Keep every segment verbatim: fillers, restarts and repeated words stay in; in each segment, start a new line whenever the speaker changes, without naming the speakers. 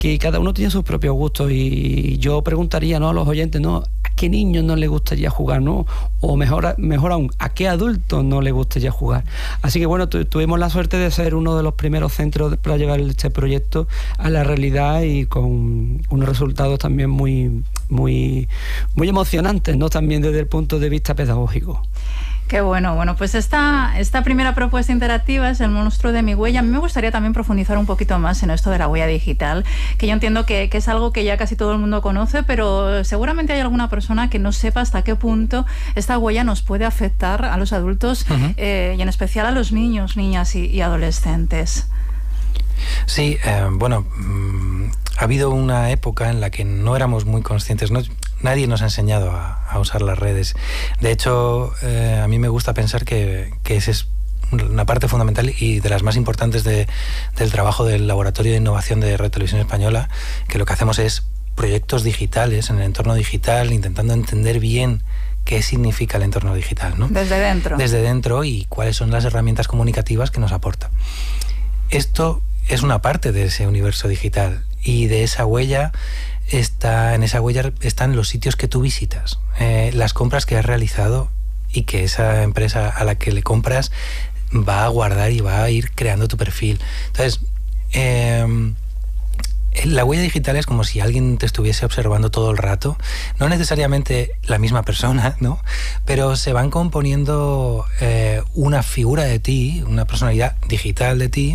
que cada uno tiene sus propios gustos, y yo preguntaría, ¿no?, a los oyentes, ¿no?, ¿a qué niño no le gustaría jugar, ¿no? O mejor, mejor aún, ¿a qué adulto no le gustaría jugar? Así que bueno, tu, tuvimos la suerte de ser uno de los primeros centros para llevar este proyecto a la realidad, y con unos resultados también muy, muy, muy emocionantes, ¿no?, también desde el punto de vista pedagógico.
Qué bueno. Bueno, pues esta, esta primera propuesta interactiva es el monstruo de mi huella. A mí me gustaría también profundizar un poquito más en esto de la huella digital, que yo entiendo que, que es algo que ya casi todo el mundo conoce, pero seguramente hay alguna persona que no sepa hasta qué punto esta huella nos puede afectar a los adultos, uh-huh. eh, y en especial a los niños, niñas y, y adolescentes.
Sí, eh, bueno, mmm, ha habido una época en la que no éramos muy conscientes, ¿no? Nadie nos ha enseñado a, a usar las redes. De hecho, eh, a mí me gusta pensar que, que esa es una parte fundamental y de las más importantes de, del trabajo del Laboratorio de Innovación de Red Televisión Española, que lo que hacemos es proyectos digitales en el entorno digital, intentando entender bien qué significa el entorno digital, ¿no?
Desde dentro.
Desde dentro, y cuáles son las herramientas comunicativas que nos aporta. Esto es una parte de ese universo digital, y de esa huella está, en esa huella están los sitios que tú visitas, eh, las compras que has realizado, y que esa empresa a la que le compras va a guardar y va a ir creando tu perfil. Entonces, eh, la huella digital es como si alguien te estuviese observando todo el rato, no necesariamente la misma persona, ¿no?, pero se van componiendo eh, una figura de ti, una personalidad digital de ti,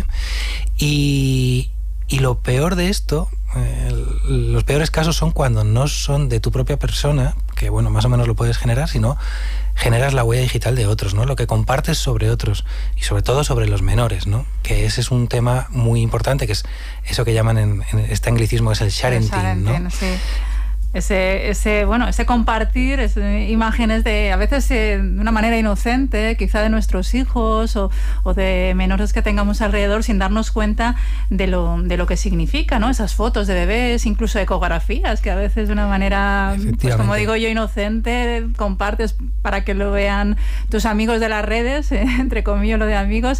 y, y lo peor de esto, eh, los peores casos son cuando no son de tu propia persona, que bueno, más o menos lo puedes generar, sino generas la huella digital de otros, ¿no?, lo que compartes sobre otros, y sobre todo sobre los menores, ¿no?, que ese es un tema muy importante, que es eso que llaman en, en este anglicismo, es el sharenting, ¿no?
Sí. Ese, ese, bueno, ese compartir ese, imágenes de, a veces eh, de una manera inocente, quizá de nuestros hijos o, o de menores que tengamos alrededor, sin darnos cuenta de lo, de lo que significa, ¿no? Esas fotos de bebés, incluso ecografías, que a veces de una manera, pues como digo yo, inocente, compartes para que lo vean tus amigos de las redes, eh, entre comillas lo de amigos,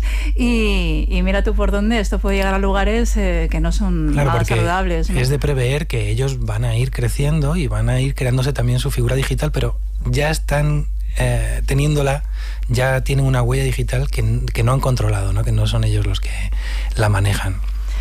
y, y mira tú por dónde esto puede llegar a lugares eh, que no son
claro,
nada saludables, ¿no?
Es de prever que ellos van a ir creciendo y van a ir creándose también su figura digital, pero ya están eh, teniéndola, ya tienen una huella digital que, que no han controlado, ¿no?, que no son ellos los que la manejan.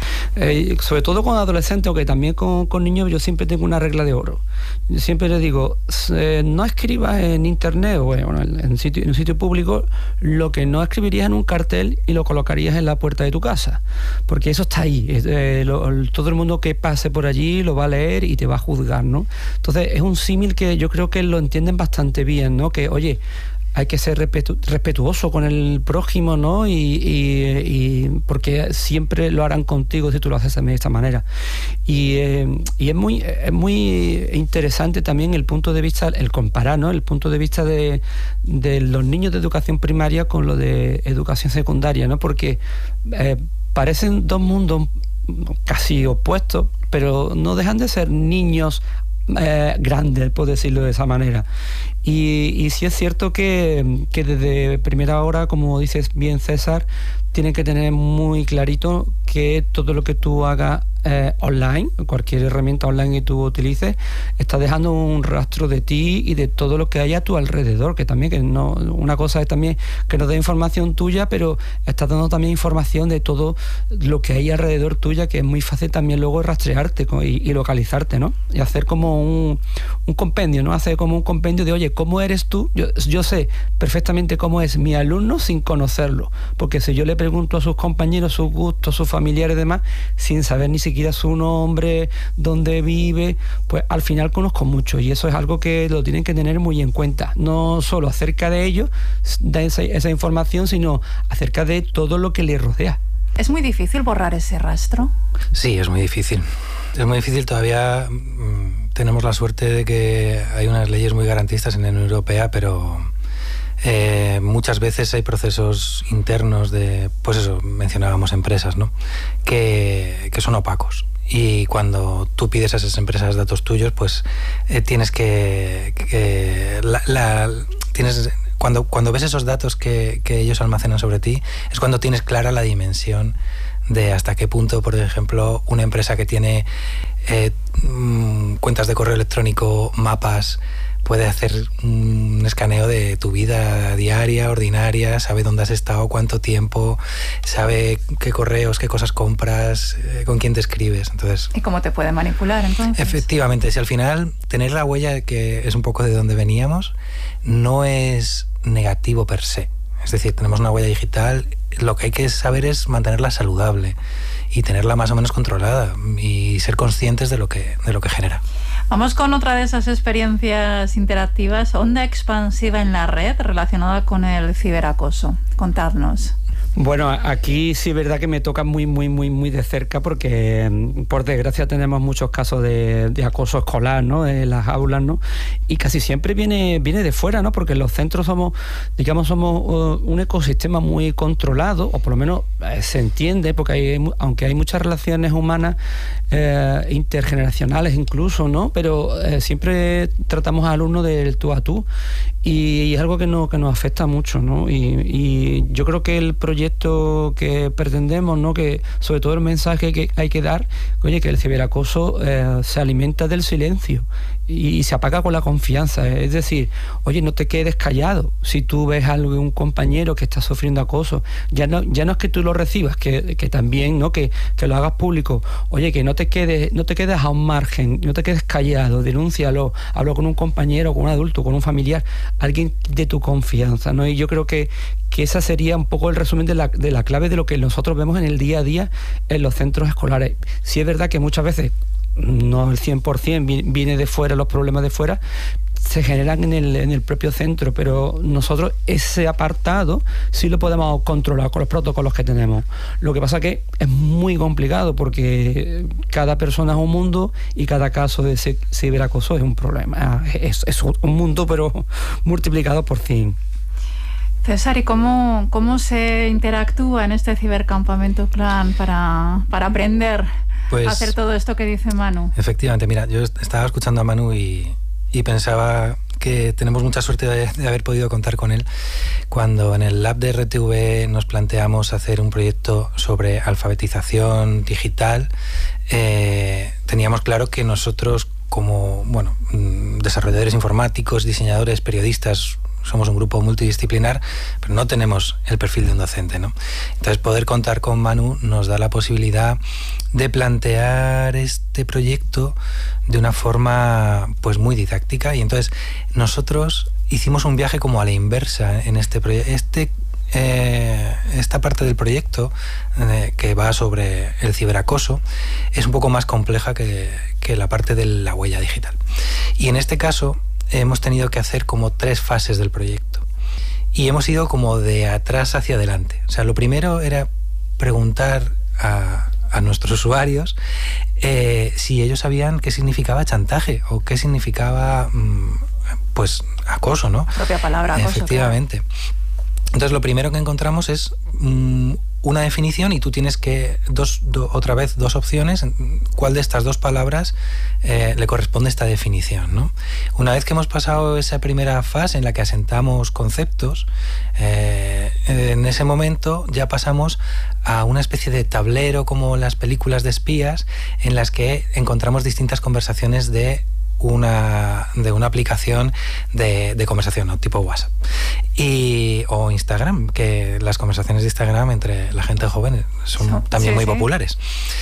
Eh, sobre todo con adolescentes, o que también con, con niños, yo siempre tengo una regla de oro. Yo siempre les digo, eh, no escribas en internet o bueno, en, en, sitio, en un sitio público lo que no escribirías en un cartel y lo colocarías en la puerta de tu casa, porque eso está ahí. Eh, lo, todo el mundo que pase por allí lo va a leer y te va a juzgar, ¿no? Entonces es un símil que yo creo que lo entienden bastante bien, ¿no? Que oye, hay que ser respetu respetuoso con el prójimo, ¿no? Y, y, y porque siempre lo harán contigo si tú lo haces de esta manera. Y, eh, y es muy es muy interesante también el punto de vista, el comparar, ¿no?, el punto de vista de, de los niños de educación primaria con lo de educación secundaria, ¿no? Porque eh, parecen dos mundos casi opuestos, pero no dejan de ser niños Eh, grande, por decirlo de esa manera. Y, y sí es cierto que, que desde primera hora, como dices bien, César, tienen que tener muy clarito que todo lo que tú hagas eh, online, cualquier herramienta online que tú utilices, está dejando un rastro de ti y de todo lo que hay a tu alrededor, que también, que no, una cosa es también que nos dé información tuya, pero estás dando también información de todo lo que hay alrededor tuya, que es muy fácil también luego rastrearte y, y localizarte, ¿no? Y hacer como un, un compendio, ¿no? Hacer como un compendio de, oye, ¿cómo eres tú? Yo, yo sé perfectamente cómo es mi alumno sin conocerlo, porque si yo le pregunto a sus compañeros sus gustos, sus familiares y demás, sin saber ni siquiera su nombre, dónde vive, pues al final conozco mucho, y eso es algo que lo tienen que tener muy en cuenta, no solo acerca de ellos, de esa, esa información, sino acerca de todo lo que les rodea.
¿Es muy difícil borrar ese rastro?
Sí, es muy difícil. Es muy difícil. Todavía mmm, tenemos la suerte de que hay unas leyes muy garantistas en la Unión Europea, pero eh, muchas veces hay procesos internos de, pues eso, mencionábamos empresas, ¿no?, que, que son opacos. Y cuando tú pides a esas empresas datos tuyos, pues eh, tienes que... que la, la, tienes... Cuando, cuando ves esos datos que, que ellos almacenan sobre ti, es cuando tienes clara la dimensión de hasta qué punto, por ejemplo, una empresa que tiene eh, cuentas de correo electrónico, mapas, puede hacer un escaneo de tu vida diaria, ordinaria, sabe dónde has estado, cuánto tiempo, sabe qué correos, qué cosas compras, eh, con quién te escribes. Entonces,
¿y cómo te puede manipular entonces?
Efectivamente, si al final tener la huella, que es un poco de donde veníamos, no es negativo per se. Es decir, tenemos una huella digital, lo que hay que saber es mantenerla saludable y tenerla más o menos controlada y ser conscientes de lo que, de lo que genera.
Vamos con otra de esas experiencias interactivas, onda expansiva en la red relacionada con el ciberacoso. Contadnos.
Bueno, aquí sí es verdad que me toca muy, muy, muy, muy de cerca porque, por desgracia, tenemos muchos casos de, de acoso escolar, ¿no? En las aulas, ¿no? Y casi siempre viene, viene de fuera, ¿no? Porque los centros somos, digamos, somos uh, un ecosistema muy controlado, o por lo menos eh, se entiende, porque hay, aunque hay muchas relaciones humanas eh, intergeneracionales incluso, ¿no? Pero eh, siempre tratamos a alumnos del tú a tú y, y es algo que, no, que nos afecta mucho, ¿no? Y, y yo creo que el proyecto que pretendemos, ¿no? Que sobre todo el mensaje que hay que dar, oye, que el ciberacoso eh, se alimenta del silencio y se apaga con la confianza. Es decir, oye, no te quedes callado si tú ves algo de un compañero que está sufriendo acoso. Ya no, ya no es que tú lo recibas, que, que también, ¿no? Que, que lo hagas público. Oye, que no te quedes, no te quedes a un margen, no te quedes callado, denúncialo, hablo con un compañero, con un adulto, con un familiar, alguien de tu confianza, ¿no? Y yo creo que, que esa sería un poco el resumen de la, de la clave de lo que nosotros vemos en el día a día en los centros escolares. Sí es verdad que muchas veces, no el cien por ciento, viene de fuera, los problemas de fuera se generan en el, en el propio centro, pero nosotros ese apartado sí lo podemos controlar con los protocolos que tenemos. Lo que pasa que es muy complicado porque cada persona es un mundo y cada caso de ciberacoso es un problema. Es, es un mundo, pero multiplicado por cien.
César, ¿y cómo, cómo se interactúa en este cibercampamento Clan para, para aprender pues, a hacer todo esto que dice Manu?
Efectivamente, mira, yo estaba escuchando a Manu y, y pensaba que tenemos mucha suerte de, de haber podido contar con él cuando en el Lab de R T V nos planteamos hacer un proyecto sobre alfabetización digital. Eh, teníamos claro que nosotros como bueno, desarrolladores informáticos, diseñadores, periodistas, somos un grupo multidisciplinar, pero no tenemos el perfil de un docente, ¿no? Entonces, poder contar con Manu nos da la posibilidad de plantear este proyecto de una forma pues muy didáctica. Y entonces nosotros hicimos un viaje como a la inversa en este proyecto. Este, eh, esta parte del proyecto eh, que va sobre el ciberacoso es un poco más compleja que, que la parte de la huella digital. Y en este caso hemos tenido que hacer como tres fases del proyecto y hemos ido como de atrás hacia adelante. O sea, lo primero era preguntar a, a nuestros usuarios eh, si ellos sabían qué significaba chantaje o qué significaba mmm, pues acoso, ¿no?
Propia palabra, acoso.
Efectivamente. Claro. Entonces lo primero que encontramos es mmm, una definición y tú tienes que, dos, do, otra vez, dos opciones, cuál de estas dos palabras eh, le corresponde esta definición, ¿no? Una vez que hemos pasado esa primera fase en la que asentamos conceptos, eh, en ese momento ya pasamos a una especie de tablero como las películas de espías en las que encontramos distintas conversaciones de una de una aplicación de, de conversación, ¿no? Tipo WhatsApp y, o Instagram, que las conversaciones de Instagram entre la gente joven son so, también sí, muy sí. populares.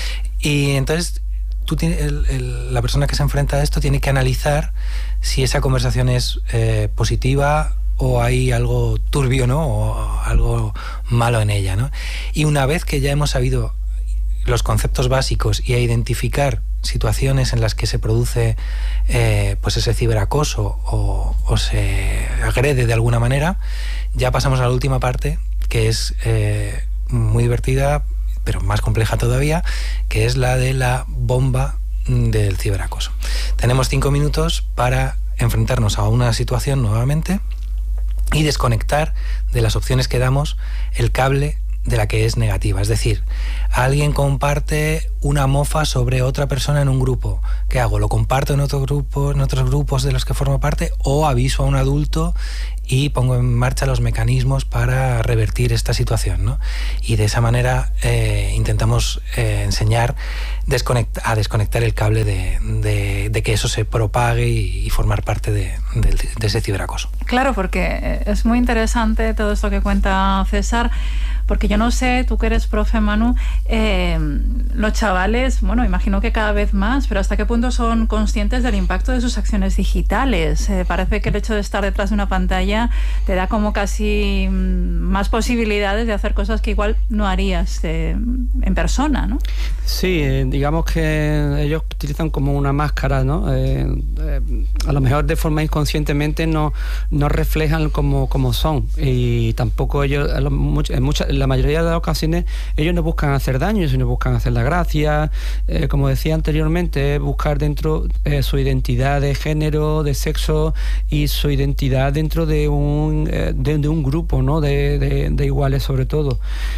Y entonces tú tienes, el, el, la persona que se enfrenta a esto tiene que analizar si esa conversación es eh, positiva o hay algo turbio, ¿no? O algo malo en ella, ¿no? Y una vez que ya hemos sabido los conceptos básicos y a identificar situaciones en las que se produce eh, pues ese ciberacoso o, o se agrede de alguna manera, ya pasamos a la última parte, que es eh, muy divertida, pero más compleja todavía, que es la de la bomba del ciberacoso. Tenemos cinco minutos para enfrentarnos a una situación nuevamente y desconectar de las opciones que damos el cable de la que es negativa. Es decir, alguien comparte una mofa sobre otra persona en un grupo. ¿Qué hago? ¿Lo comparto en otro grupo, en otros grupos de los que formo parte, o aviso a un adulto y pongo en marcha los mecanismos para revertir esta situación, ¿no? Y de esa manera eh, intentamos eh, enseñar desconect- a desconectar el cable de, de, de que eso se propague y, y formar parte de, de, de ese ciberacoso.
Claro, porque es muy interesante todo esto que cuenta César, porque yo no sé, tú que eres profe, Manu, eh, los chavales, bueno, imagino que cada vez más, pero ¿hasta qué punto son conscientes del impacto de sus acciones digitales? Eh, parece que el hecho de estar detrás de una pantalla te da como casi más posibilidades de hacer cosas que igual no harías eh, en persona, ¿no?
Sí, eh, digamos que ellos utilizan como una máscara, ¿no? Eh, eh, a lo mejor de forma inconscientemente no, no reflejan como, como son, y tampoco ellos, en muchas, en la mayoría de las ocasiones, ellos no buscan hacer daño, sino buscan hacer la gracia. Eh, como decía anteriormente, buscar dentro eh, su identidad de género, de sexo, y su identidad dentro de un, eh, de, de un grupo, ¿no? De, de, de iguales sobre todo.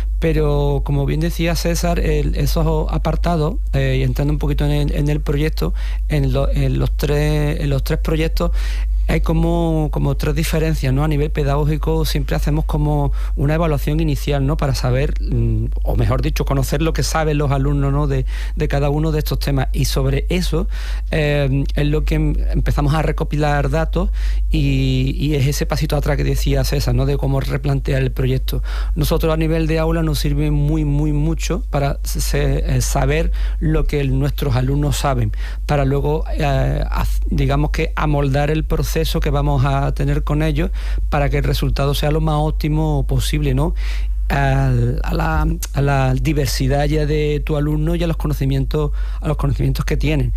Pero como bien decía César, el, esos apartados, eh, y entrando un poquito en el, en el proyecto, en, lo, en, los tres, en los tres proyectos hay como, como tres diferencias, ¿no? A nivel pedagógico siempre hacemos como una evaluación inicial, ¿no? Para saber, o mejor dicho, conocer lo que saben los alumnos, ¿no? de, de cada uno de estos temas. Y sobre eso eh, es lo que empezamos a recopilar datos, y, y es ese pasito atrás que decía César, ¿no? De cómo replantear el proyecto. Nosotros a nivel de aula nos sirve muy, muy mucho para se, saber lo que nuestros alumnos saben, para luego, eh, digamos que amoldar el proceso que vamos a tener con ellos para que el resultado sea lo más óptimo posible, ¿no? A, a, la, a la diversidad ya de tu alumno y a los conocimientos a los conocimientos que tienen.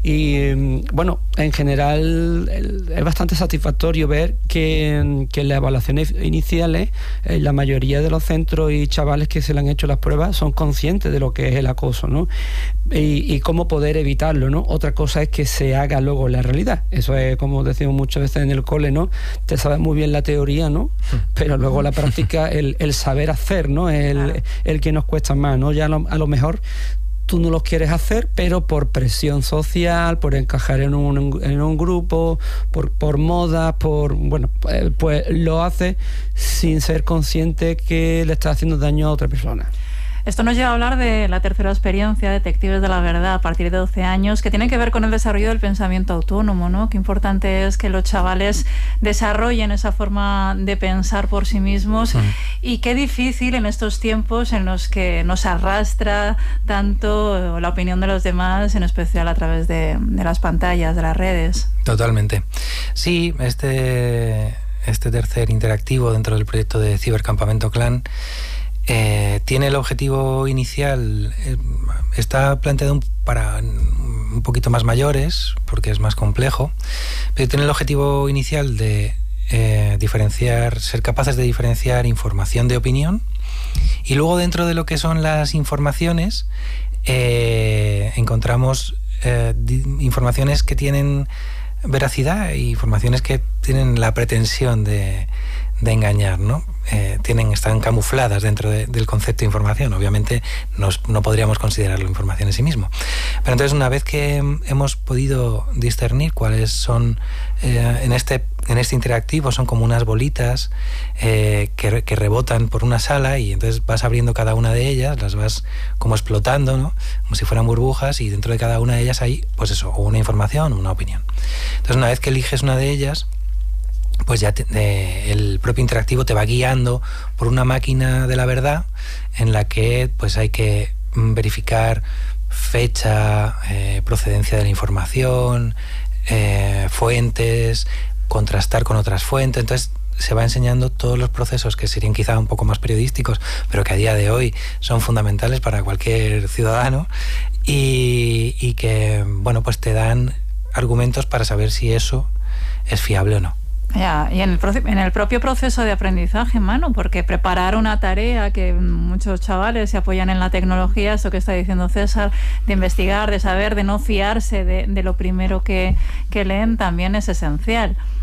Y bueno, en general es bastante satisfactorio ver que, que en las evaluaciones iniciales eh, la mayoría de los centros y chavales que se le han hecho las pruebas son conscientes de lo que es el acoso, ¿no? Y, y cómo poder evitarlo, ¿no? Otra cosa es que se haga luego la realidad. Eso es, como decimos muchas veces en el cole, ¿no? Te sabes muy bien la teoría, ¿no? Pero luego la práctica, el, el saber hacer, ¿no? El, claro. el que nos cuesta más, ¿no? Ya a lo, a lo mejor tú no los quieres hacer, pero por presión social, por encajar en un, en un grupo, por, por moda, por bueno, pues, pues lo haces sin ser consciente que le estás haciendo daño a otra persona.
Esto nos lleva a hablar de la tercera experiencia, Detectives de la Verdad, a partir de doce años, que tiene que ver con el desarrollo del pensamiento autónomo, ¿no? Qué importante es que los chavales desarrollen esa forma de pensar por sí mismos, uh-huh. y qué difícil en estos tiempos en los que nos arrastra tanto la opinión de los demás, en especial a través de, de las pantallas, de las redes.
Totalmente. Sí, este, este tercer interactivo dentro del proyecto de Cibercampamento Clan Eh, tiene el objetivo inicial, eh, está planteado un, para un poquito más mayores, porque es más complejo, pero tiene el objetivo inicial de eh, diferenciar, ser capaces de diferenciar información de opinión, y luego dentro de lo que son las informaciones eh, encontramos eh, di, informaciones que tienen veracidad e informaciones que tienen la pretensión de, de engañar, ¿no? Eh, tienen, están camufladas dentro de, del concepto de información. Obviamente nos, no podríamos considerarlo información en sí mismo. Pero entonces, una vez que hemos podido discernir cuáles son, eh, en, este, en este interactivo, son como unas bolitas eh, que, que rebotan por una sala, y entonces vas abriendo cada una de ellas, las vas como explotando, ¿no? Como si fueran burbujas, y dentro de cada una de ellas hay, pues eso, o una información o una opinión. Entonces, una vez que eliges una de ellas, pues ya te, eh, el propio interactivo te va guiando por una máquina de la verdad en la que pues hay que verificar fecha, eh, procedencia de la información, eh, fuentes, contrastar con otras fuentes. Entonces se va enseñando todos los procesos que serían quizá un poco más periodísticos, pero que a día de hoy son fundamentales para cualquier ciudadano, y, y que, bueno, pues te dan argumentos para saber si eso es fiable o no.
Ya, y en el, en el propio proceso de aprendizaje, Manu, porque preparar una tarea, que muchos chavales se apoyan en la tecnología, esto que está diciendo César, de investigar, de saber, de no fiarse de, de lo primero que, que leen, también es esencial.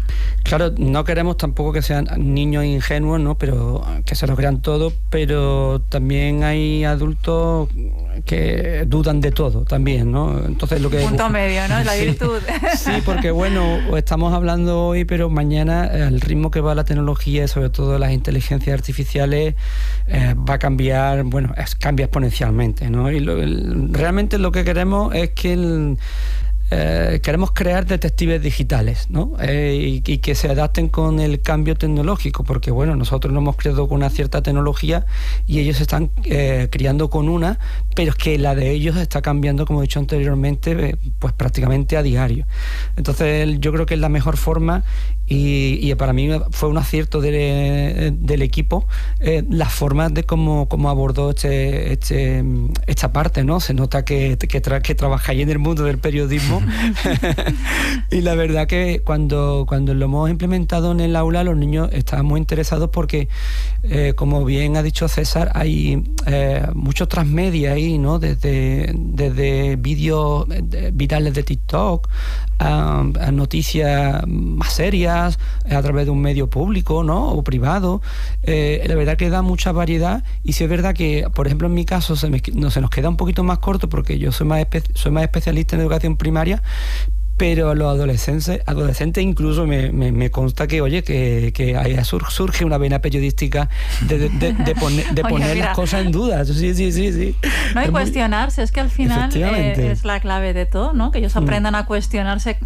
Claro, no queremos tampoco que sean niños ingenuos, ¿no? Pero que se lo crean todo, pero también hay adultos que dudan de todo también, ¿no? Entonces lo que
punto medio, ¿no? La virtud.
Sí, porque bueno, estamos hablando hoy, pero mañana el ritmo que va la tecnología, sobre todo las inteligencias artificiales, eh, va a cambiar, bueno, es, cambia exponencialmente, ¿no? Y lo, el, realmente lo que queremos es que el Eh, queremos crear detectives digitales, ¿no? Eh, y, y que se adapten con el cambio tecnológico, porque bueno, nosotros nos hemos criado con una cierta tecnología y ellos se están eh, criando con una, pero es que la de ellos está cambiando, como he dicho anteriormente, eh, pues prácticamente a diario. Entonces yo creo que es la mejor forma y, y para mí fue un acierto de, del equipo eh, las formas de cómo, cómo abordó este, este, esta parte, ¿no? Se nota que, que, tra que trabajáis en el mundo del periodismo. Y la verdad que cuando, cuando lo hemos implementado en el aula, los niños estaban muy interesados porque, eh, como bien ha dicho César, hay eh, mucho transmedia ahí, ¿no? Desde, desde vídeos virales de TikTok a, a noticias más serias a través de un medio público, ¿no? O privado. Eh, la verdad que da mucha variedad y sí es verdad que, por ejemplo, en mi caso se, me, no, se nos queda un poquito más corto porque yo soy más, espe soy más especialista en educación primaria, pero a los adolescentes, adolescentes incluso me, me, me consta que, oye, que, que ahí surge una vena periodística de, de, de, de poner, de poner oye, las cosas en duda. Sí, sí, sí, sí.
No hay es cuestionarse, muy... es que al final eh, es la clave de todo, ¿no? Que ellos aprendan mm. a cuestionarse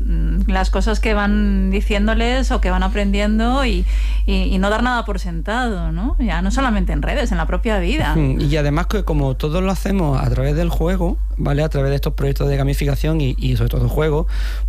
las cosas que van diciéndoles o que van aprendiendo y, y, y no dar nada por sentado, ¿no? Ya no solamente en redes, en la propia vida.
Y además que como todos lo hacemos a través del juego, ¿vale? A través de estos proyectos de gamificación y, y sobre todo juegos,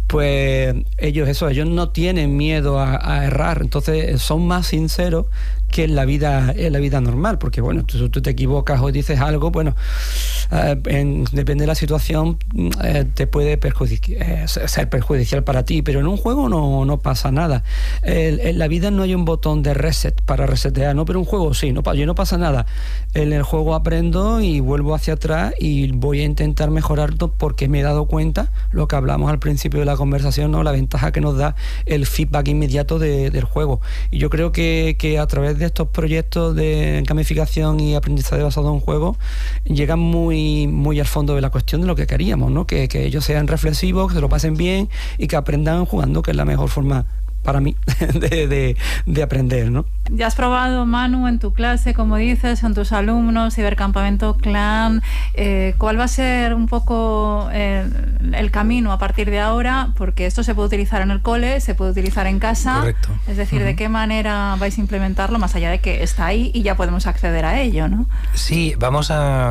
pues ellos eso, ellos no tienen miedo a, a errar, entonces son más sinceros que en la vida en la vida normal, porque bueno, tú, tú te equivocas o dices algo, bueno, eh, en, depende de la situación, eh, te puede perjudic eh, ser perjudicial para ti, pero en un juego no, no pasa nada. El, en la vida no hay un botón de reset para resetear, ¿no? Pero un juego sí, no, yo no pasa nada. En el juego aprendo y vuelvo hacia atrás y voy a intentar mejorarlo porque me he dado cuenta, lo que hablamos al principio de la conversación, ¿no? La ventaja que nos da el feedback inmediato de, del juego. Y yo creo que, que a través de estos proyectos de gamificación y aprendizaje basado en juegos llegan muy, muy al fondo de la cuestión de lo que queríamos, ¿no? Que, que ellos sean reflexivos, que se lo pasen bien y que aprendan jugando, que es la mejor forma para mí de, de, de aprender, ¿no?
Ya has probado, Manu, en tu clase, como dices, con tus alumnos, Cibercampamento Clan. Eh, ¿Cuál va a ser un poco eh, el camino a partir de ahora? Porque esto se puede utilizar en el cole, se puede utilizar en casa.
Correcto.
Es decir, uh-huh. ¿de qué manera vais a implementarlo más allá de que está ahí y ya podemos acceder a ello, ¿no?
Sí, vamos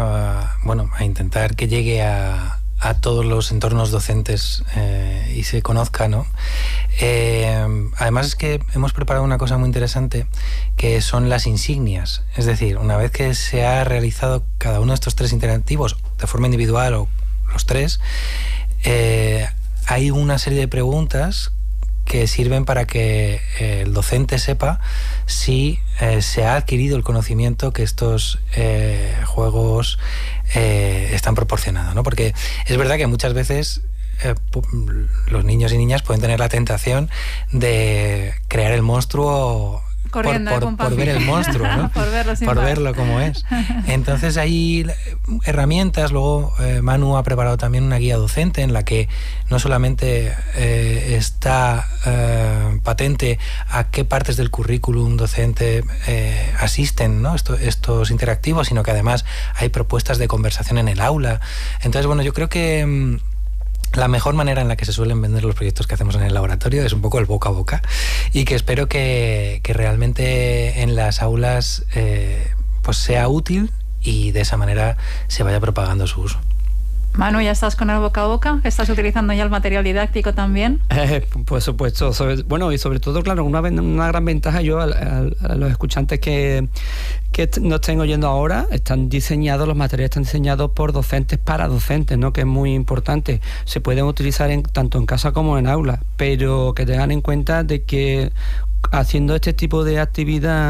a, bueno, a intentar que llegue a a todos los entornos docentes eh, y se conozca, ¿no? Eh, además es que hemos preparado una cosa muy interesante que son las insignias. Es decir, una vez que se ha realizado cada uno de estos tres interactivos de forma individual o los tres, eh, hay una serie de preguntas que sirven para que eh, el docente sepa si eh, se ha adquirido el conocimiento que estos eh, juegos eh, están proporcionando, ¿no? Porque es verdad que muchas veces eh, los niños y niñas pueden tener la tentación de crear el monstruo
Corriendo,
por, por, por ver el monstruo, ¿no?
por verlo,
por verlo como es. Entonces hay herramientas. Luego eh, Manu ha preparado también una guía docente en la que no solamente eh, está eh, patente a qué partes del currículum docente eh, asisten, ¿no? Esto, estos interactivos, sino que además hay propuestas de conversación en el aula. Entonces, bueno, yo creo que mmm, la mejor manera en la que se suelen vender los proyectos que hacemos en el laboratorio es un poco el boca a boca y que espero que, que realmente en las aulas eh, pues sea útil y de esa manera se vaya propagando su uso.
Manu, ¿ya estás con el boca a boca? ¿Estás utilizando ya el material didáctico también?
Eh, por supuesto. Sobre, bueno, y sobre todo, claro, una, una gran ventaja yo a, a, a los escuchantes que, que nos estén oyendo ahora, están diseñados, los materiales están diseñados por docentes para docentes, ¿no? Que es muy importante. Se pueden utilizar en, tanto en casa como en aula, pero que tengan en cuenta de que haciendo este tipo de actividad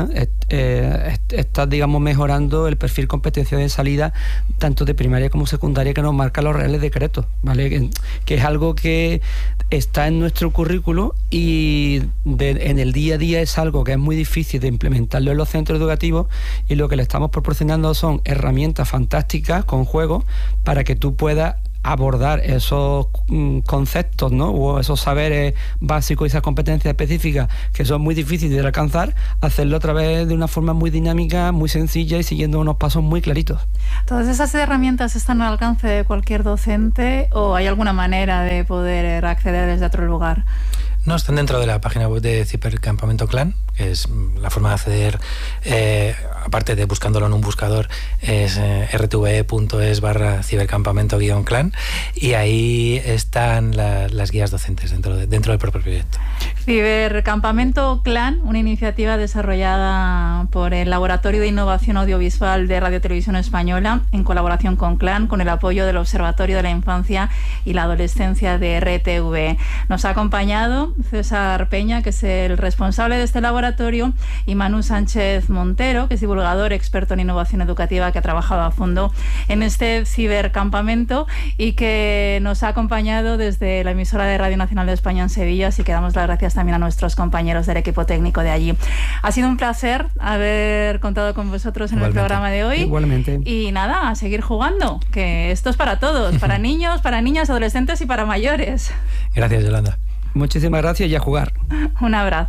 eh, estás, digamos, mejorando el perfil competencial de salida tanto de primaria como secundaria que nos marcan los reales decretos, ¿vale? Que, que es algo que está en nuestro currículo y de, en el día a día es algo que es muy difícil de implementarlo en los centros educativos, y lo que le estamos proporcionando son herramientas fantásticas con juegos para que tú puedas abordar esos mm, conceptos, ¿no? O esos saberes básicos y esas competencias específicas que son muy difíciles de alcanzar, hacerlo a través de una forma muy dinámica, muy sencilla y siguiendo unos pasos muy claritos.
¿Todas esas herramientas están al alcance de cualquier docente o hay alguna manera de poder acceder desde otro lugar?
No, están dentro de la página web de Cibercampamento Clan, que es la forma de acceder, eh, aparte de buscándolo en un buscador, es eh, r t v e punto es barra cibercampamento guión clan, y ahí están la, las guías docentes dentro, de, dentro del propio proyecto.
Cibercampamento Clan, una iniciativa desarrollada por el Laboratorio de Innovación Audiovisual de Radio Televisión Española, en colaboración con Clan, con el apoyo del Observatorio de la Infancia y la Adolescencia de R T V E. Nos ha acompañado César Peña, que es el responsable de este laboratorio, y Manu Sánchez Montero, que es divulgador experto en innovación educativa, que ha trabajado a fondo en este cibercampamento y que nos ha acompañado desde la emisora de Radio Nacional de España en Sevilla, así que damos las gracias también a nuestros compañeros del equipo técnico de allí. Ha sido un placer haber contado con vosotros en Igualmente. el programa de hoy.
Igualmente.
Y nada, a seguir jugando, que esto es para todos, para niños, para niñas, adolescentes y para mayores.
Gracias, Yolanda.
Muchísimas gracias y a jugar.
Un abrazo.